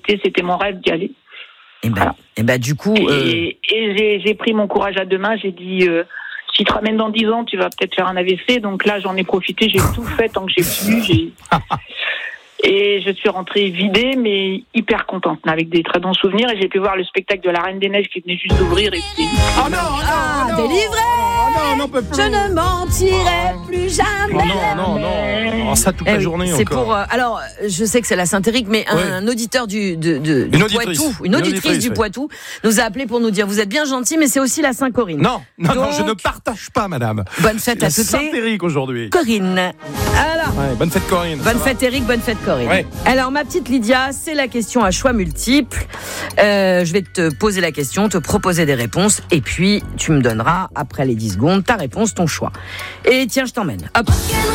c'était mon rêve d'y aller. Et du coup... Et j'ai pris mon courage à deux mains, j'ai dit... si tu te ramènes dans 10 ans, tu vas peut-être faire un AVC. Donc là, j'en ai profité, j'ai tout fait tant que j'ai pu. Et je suis rentrée vidée, mais hyper contente, avec des très bons souvenirs. Et j'ai pu voir le spectacle de la Reine des Neiges qui venait juste d'ouvrir. Et Oh non, délivré. Non, peut plus. Je ne mentirai plus jamais. Non. Oh, ça toute la journée c'est encore. Pour, alors, je sais que c'est la Saint-Éric, mais un auditeur du Poitou, une auditrice du Poitou, nous a appelé pour nous dire, vous êtes bien gentil, mais c'est aussi la Saint-Corinne. Non, je ne partage pas, madame. Bonne fête à toutes les... Saint-Éric aujourd'hui. Corinne. Alors. Ouais, bonne fête Corinne. Bonne fête Eric, bonne fête Corinne. Ouais. Alors, ma petite Lydia, c'est la question à choix multiples. Je vais te poser la question, te proposer des réponses, et puis tu me donneras, après les 10 secondes, ta réponse, ton choix. Et tiens, je t'emmène. Hop.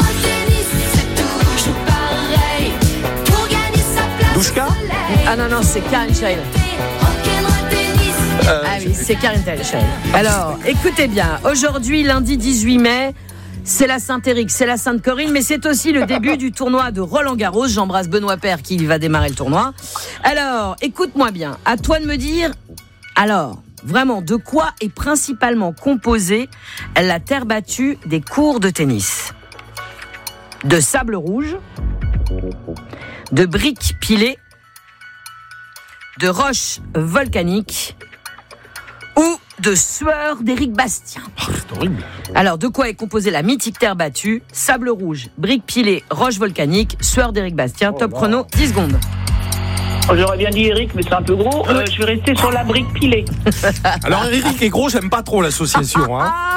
Douchka ? Ah non, c'est Karine Chail. Oui, c'est Karine Chail. Alors, écoutez bien, aujourd'hui, lundi 18 mai, c'est la Saint-Éric, c'est la Sainte-Corinne, mais c'est aussi le début du tournoi de Roland-Garros. J'embrasse Benoît Paire qui va démarrer le tournoi. Alors, écoute-moi bien, à toi de me dire, vraiment, de quoi est principalement composée la terre battue des courts de tennis ? De sable rouge, de briques pilées, de roches volcaniques ou de sueur d'Éric Bastien. C'est horrible. Alors, de quoi est composée la mythique terre battue ? Sable rouge, briques pilées, roches volcaniques, sueur d'Éric Bastien. Top chrono, 10 secondes. J'aurais bien dit Eric, mais c'est un peu gros. Je vais rester sur la brique pilée. Alors, Eric est gros, j'aime pas trop l'association.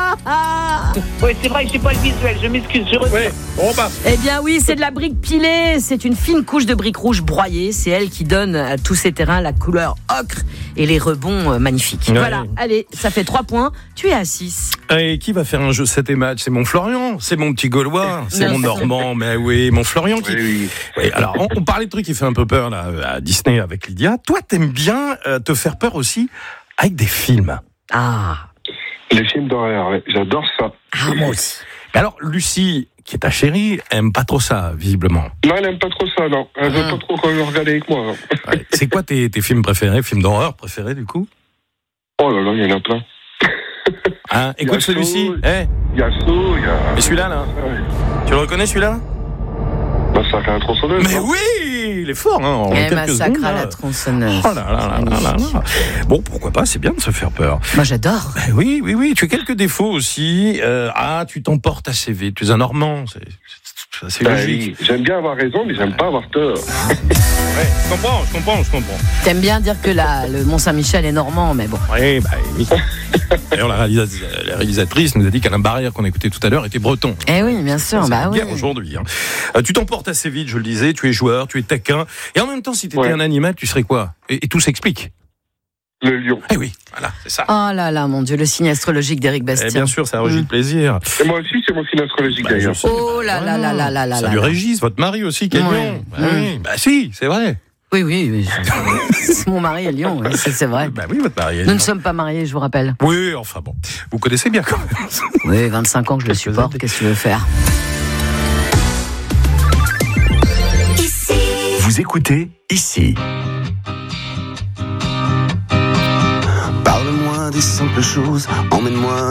Oui, c'est vrai que j'ai pas le visuel, je m'excuse, je retire. Eh bien oui, c'est de la brique pilée. C'est une fine couche de briques rouges broyées. C'est elle qui donne à tous ces terrains la couleur ocre et les rebonds magnifiques. Ouais. Voilà, allez, ça fait 3 points. Tu es à 6. Et qui va faire un jeu 7 et match ? C'est mon Florian, c'est mon petit Gaulois, c'est mon Normand. Mais oui, mon Florian qui... Oui. Alors, on parlait de trucs qui fait un peu peur là, à Disney avec Lydia. Toi, t'aimes bien te faire peur aussi avec des films. Les films d'horreur, ouais. J'adore ça. Moi aussi. Alors, Lucie, qui est ta chérie, aime pas trop ça, visiblement. Non, elle aime pas trop ça, non. Elle veut pas trop regarder avec moi. Ouais. C'est quoi tes films préférés, films d'horreur préférés, du coup ? Oh là là, il y en a plein. Écoute celui-ci. Il y a Saw, il y a... Et celui-là, là Ouais. Tu le reconnais, celui-là ? Massacre à la tronçonneuse. Mais oui, il est fort, hein, en quelques Massacre secondes, à la tronçonneuse. Oh là là là là là. Bon, pourquoi pas, c'est bien de se faire peur. Moi, j'adore. Ben oui, tu as quelques défauts aussi. Tu t'emportes assez vite, tu es un Normand, c'est assez logique. Oui. J'aime bien avoir raison, mais j'aime pas avoir tort. Ouais, je comprends. T'aimes bien dire que le Mont-Saint-Michel est normand, mais bon. Oui. D'ailleurs, la réalisatrice nous a dit qu'Alain Barrière, qu'on a écouté tout à l'heure, était breton. Eh oui, bien sûr. C'est guerre aujourd'hui. Tu t'emportes assez vite, je le disais, tu es joueur, tu es taquin. Et en même temps, si tu étais un animal, tu serais quoi ? Et tout s'explique. Le lion. Eh oui, voilà, c'est ça. Oh là là, mon Dieu, le signe astrologique d'Éric Bastien. Bien sûr, ça régit de plaisir. Et moi aussi, c'est mon signe astrologique d'ailleurs. Oh là là là là là là. Salut Régis, votre mari aussi, qui est lion. Oui, si, c'est vrai. Oui. Mon mari est lion, oui, c'est vrai. Oui, votre mari est lion. Nous ne sommes pas mariés, je vous rappelle. Oui, enfin bon. Vous connaissez bien quand même. Oui, 25 ans que je le supporte, qu'est-ce que tu veux faire ? Vous écoutez ici. Parle-moi des simples choses, emmène-moi